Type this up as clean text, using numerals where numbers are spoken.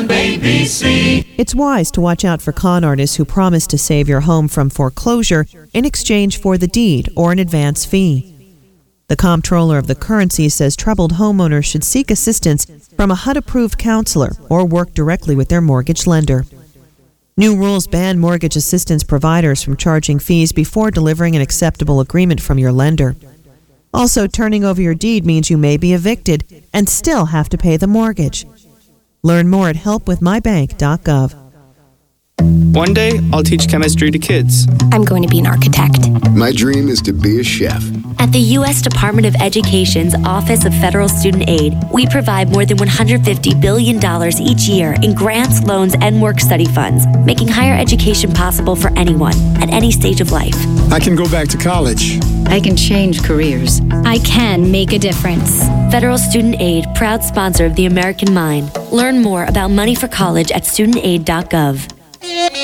WNBC. It's wise to watch out for con artists who promise to save your home from foreclosure in exchange for the deed or an advance fee. The Comptroller of the Currency says troubled homeowners should seek assistance from a HUD-approved counselor or work directly with their mortgage lender. New rules ban mortgage assistance providers from charging fees before delivering an acceptable agreement from your lender. Also, turning over your deed means you may be evicted and still have to pay the mortgage. Learn more at helpwithmybank.gov. One day, I'll teach chemistry to kids. I'm going to be an architect. My dream is to be a chef. At the U.S. Department of Education's Office of Federal Student Aid, we provide more than $150 billion each year in grants, loans, and work-study funds, making higher education possible for anyone at any stage of life. I can go back to college. I can change careers. I can make a difference. Federal Student Aid, proud sponsor of the American Mind. Learn more about money for college at studentaid.gov.